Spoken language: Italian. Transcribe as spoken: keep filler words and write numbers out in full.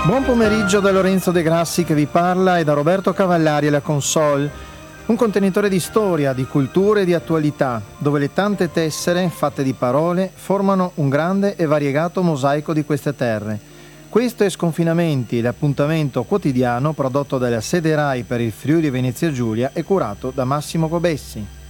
Buon pomeriggio da Lorenzo De Grassi che vi parla e da Roberto Cavallari alla console, un contenitore di storia, di cultura e di attualità, dove le tante tessere, fatte di parole, formano un grande e variegato mosaico di queste terre. Questo è Sconfinamenti, l'appuntamento quotidiano prodotto dalla sede RAI per il Friuli Venezia Giulia e curato da Massimo Cobessi.